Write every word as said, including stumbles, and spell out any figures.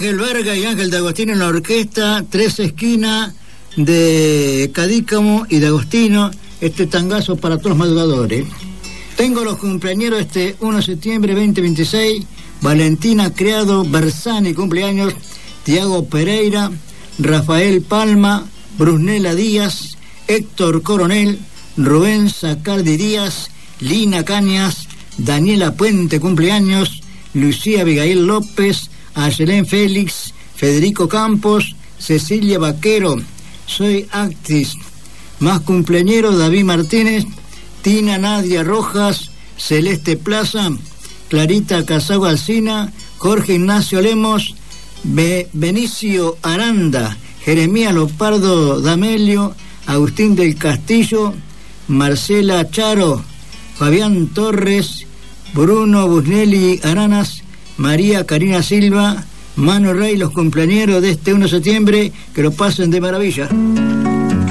Ángel Varga y Ángel D'Agostino en la orquesta, Tres Esquinas de Cadícamo y D'Agostino, este tangazo para todos los madrugadores. Tengo los cumpleaños este uno de septiembre veinte veintiséis, Valentina Criado Bersani, cumpleaños, Tiago Pereira, Rafael Palma, Brunella Díaz, Héctor Coronel, Rubén Sacardi Díaz, Lina Cañas, Daniela Puente, cumpleaños, Lucía Abigail López, Ayelén Félix, Federico Campos, Cecilia Vaquero, Soy Actriz, más cumpleañero, David Martínez, Tina Nadia Rojas, Celeste Plaza, Clarita Casagua Alsina, Jorge Ignacio Lemos, Be- Benicio Aranda, Jeremías Lopardo D'Amelio, Agustín del Castillo, Marcela Charo, Fabián Torres, Bruno Busnelli Aranas, María Karina Silva, Mano Rey, los cumpleañeros de este uno de septiembre, que lo pasen de maravilla.